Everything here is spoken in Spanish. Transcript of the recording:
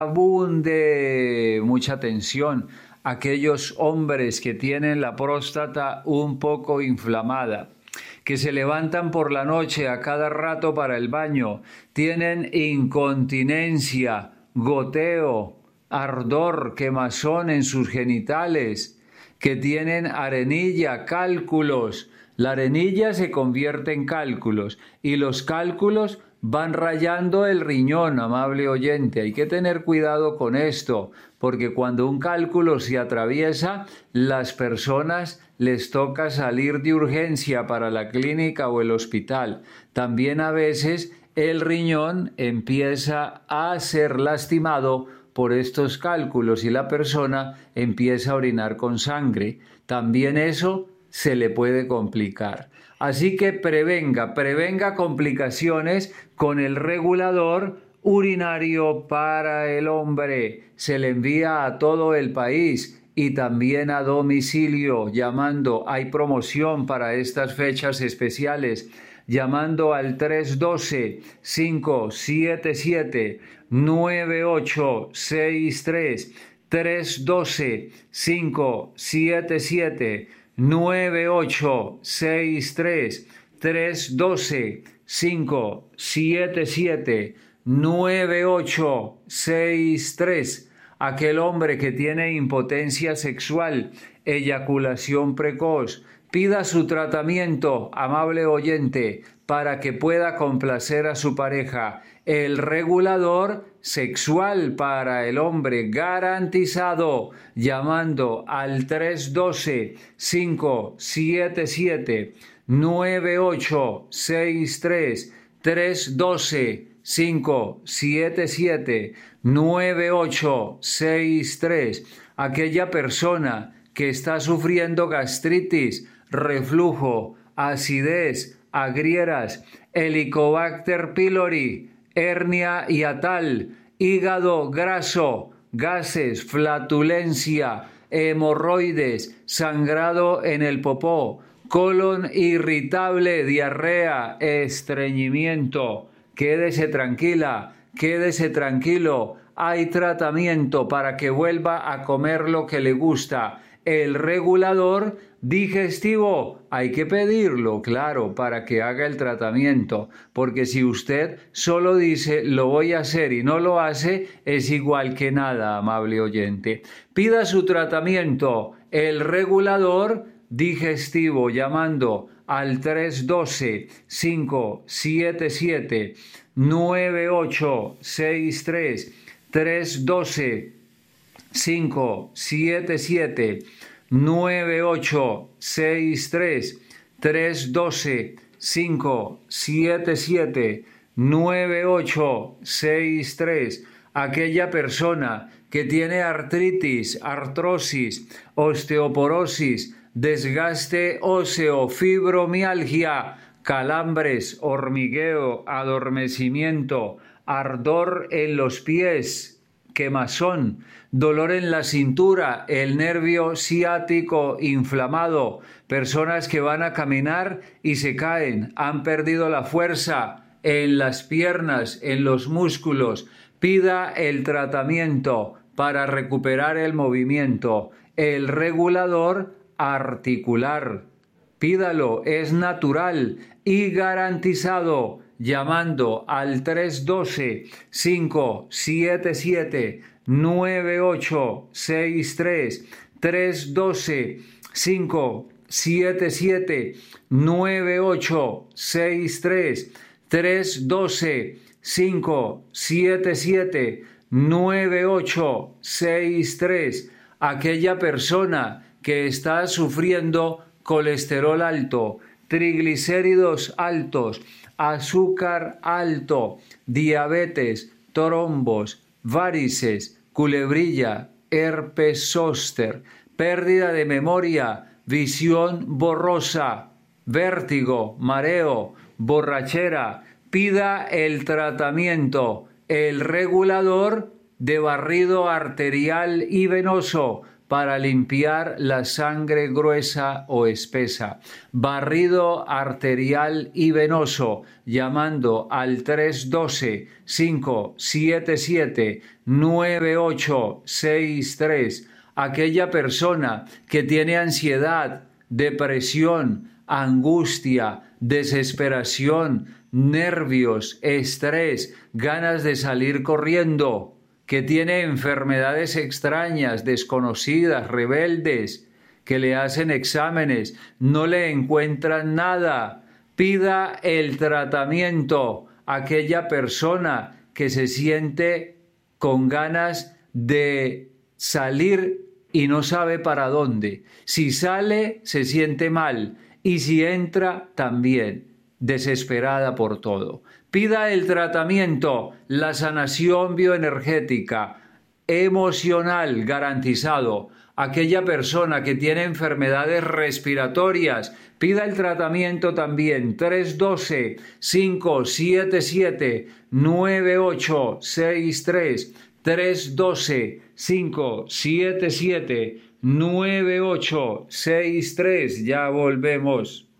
abunde mucha atención a aquellos hombres que tienen la próstata un poco inflamada, que se levantan por la noche a cada rato para el baño, tienen incontinencia, goteo, ardor, quemazón en sus genitales, que tienen arenilla, cálculos. La arenilla se convierte en cálculos y los cálculos van rayando el riñón, amable oyente. Hay que tener cuidado con esto, porque cuando un cálculo se atraviesa, las personas les toca salir de urgencia para la clínica o el hospital. También a veces el riñón empieza a ser lastimado por estos cálculos y la persona empieza a orinar con sangre. También eso se le puede complicar. Así que prevenga complicaciones con el regulador urinario para el hombre. Se le envía a todo el país y también a domicilio llamando, hay promoción para estas fechas especiales, llamando al 312-577-9863, 312-577-9863, 312-577-9863. Aquel hombre que tiene impotencia sexual, eyaculación precoz, pida su tratamiento, amable oyente, para que pueda complacer a su pareja. El regulador sexual para el hombre garantizado, llamando al 312-577-9863, 312-577-9863. Aquella persona que está sufriendo gastritis, reflujo, acidez, agrieras, Helicobacter pylori, hernia hiatal, hígado graso, gases, flatulencia, hemorroides, sangrado en el popó, colon irritable, diarrea, estreñimiento. Quédese tranquila, quédese tranquilo. Hay tratamiento para que vuelva a comer lo que le gusta. El regulador digestivo hay que pedirlo, claro, para que haga el tratamiento, porque si usted solo dice lo voy a hacer y no lo hace, es igual que nada, amable oyente. Pida su tratamiento, el regulador digestivo, llamando al 312-577-9863, 312-577-9863, 312-577-9863. Aquella persona que tiene artritis, artrosis, osteoporosis, desgaste óseo, fibromialgia, calambres, hormigueo, adormecimiento, ardor en los pies, quemazón, dolor en la cintura, el nervio ciático inflamado, personas que van a caminar y se caen, han perdido la fuerza en las piernas, en los músculos. Pida el tratamiento para recuperar el movimiento, el regulador articular. Pídalo, es natural y garantizado, llamando al 312-577-9863, 312-577-9863, 312-577-9863. Aquella persona que está sufriendo colesterol alto, triglicéridos altos, azúcar alto, diabetes, trombos, varices, culebrilla, herpes zóster, pérdida de memoria, visión borrosa, vértigo, mareo, borrachera. Pida el tratamiento, el regulador de barrido arterial y venoso para limpiar la sangre gruesa o espesa. Barrido arterial y venoso, llamando al 312-577-9863. Aquella persona que tiene ansiedad, depresión, angustia, desesperación, nervios, estrés, ganas de salir corriendo, que tiene enfermedades extrañas, desconocidas, rebeldes, que le hacen exámenes, no le encuentran nada, pida el tratamiento. Aquella persona que se siente con ganas de salir y no sabe para dónde. Si sale, se siente mal, y si entra, también, desesperada por todo. Pida el tratamiento, la sanación bioenergética, emocional garantizado. Aquella persona que tiene enfermedades respiratorias, pida el tratamiento también. 312-577-9863. 312-577-9863. Ya volvemos.